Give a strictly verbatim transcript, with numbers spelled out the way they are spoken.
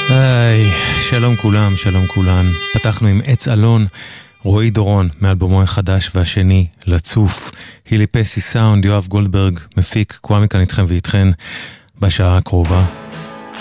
היי, שלום כולם, שלום כולן. פתחנו עם עץ אלון, רועי דורון מאלבומו החדש והשני, לצוף. הילי פסי סאונד, יואב גולדברג, מפיק, כואמי כאן איתכם ואיתכן בשעה הקרובה.